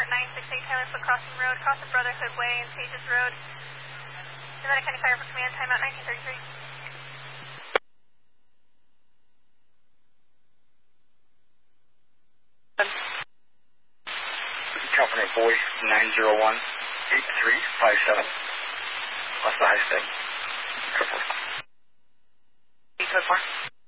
report 968 Tyler Foot Crossing Road, cross of Brotherhood Way and Pages Road. Nevada County Fire for command, timeout 1933. California Boy 901-8357. What's the high state? Code 4.